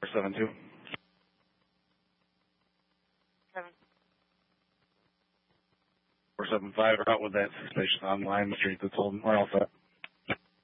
472. 475 are out with that 6 patient on line street that's holding. We're all set.